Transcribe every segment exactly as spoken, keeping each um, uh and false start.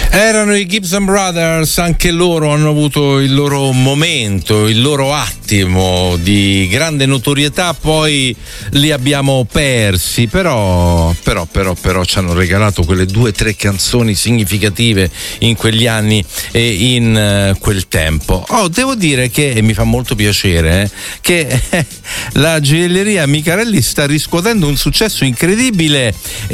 Erano i Gibson Brothers, anche loro hanno avuto il loro momento, il loro attimo di grande notorietà, poi li abbiamo persi, però però però però ci hanno regalato quelle due o tre canzoni significative in quegli anni e in uh, quel tempo. Oh, devo dire che e mi fa molto piacere eh, che eh, la gioielleria Micarelli sta riscuotendo un successo incredibile,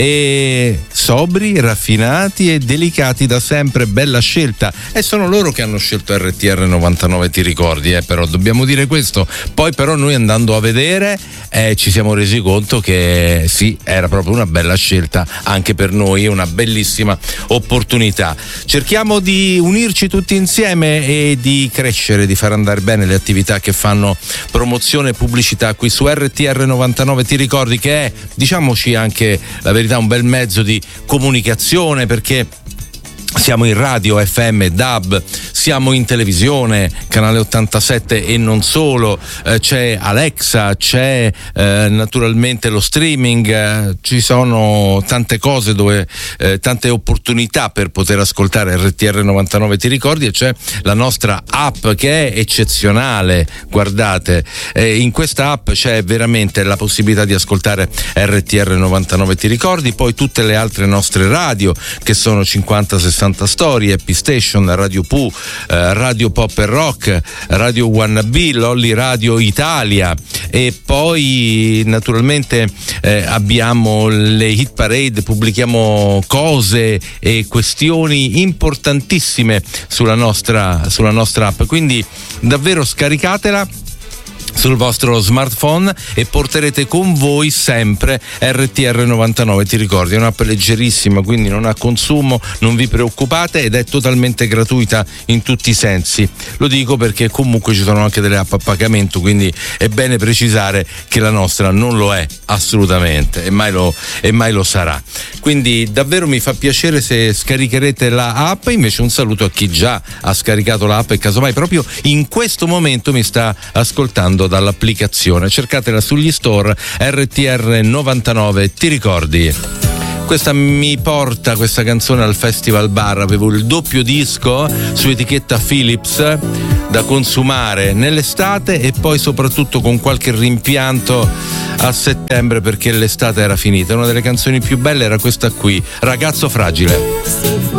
e sobri, raffinati e delicati da sempre, bella scelta, e sono loro che hanno scelto R T R novantanove, ti ricordi, eh? Però dobbiamo dire questo. Poi però noi, andando a vedere, eh, ci siamo resi conto che sì, era proprio una bella scelta anche per noi, una bellissima opportunità. Cerchiamo di unirci tutti insieme e di crescere, di far andare bene le attività che fanno promozione e pubblicità qui su R T R novantanove. Ti ricordi che è, diciamoci anche la verità, un bel mezzo di comunicazione, perché siamo in radio, F M, D A B, siamo in televisione, canale ottantasette e non solo, eh, c'è Alexa, c'è eh, naturalmente lo streaming, eh, ci sono tante cose dove, eh, tante opportunità per poter ascoltare R T R novantanove, ti ricordi, e c'è la nostra app che è eccezionale. Guardate, eh, in questa app c'è veramente la possibilità di ascoltare R T R novantanove, ti ricordi, poi tutte le altre nostre radio che sono cinquanta sessanta Storie, Happy Station, Radio Pooh, eh, Radio Pop e Rock, Radio Wannabe, Lolly Radio Italia, e poi naturalmente eh, abbiamo le hit parade, pubblichiamo cose e questioni importantissime sulla nostra, sulla nostra app, quindi davvero scaricatela sul vostro smartphone e porterete con voi sempre R T R novantanove, ti ricordi, è un'app leggerissima, quindi non ha consumo, non vi preoccupate, ed è totalmente gratuita in tutti i sensi. Lo dico perché comunque ci sono anche delle app a pagamento, quindi è bene precisare che la nostra non lo è assolutamente, e mai lo, e mai lo sarà. Quindi davvero mi fa piacere se scaricherete la app. Invece un saluto a chi già ha scaricato l'app e casomai proprio in questo momento mi sta ascoltando dall'applicazione. Cercatela sugli store, R T R novantanove, ti ricordi. Questa mi porta, questa canzone, al Festival Bar. Avevo il doppio disco su etichetta Philips da consumare nell'estate e poi soprattutto con qualche rimpianto a settembre, perché l'estate era finita. Una delle canzoni più belle era questa qui, Ragazzo Fragile.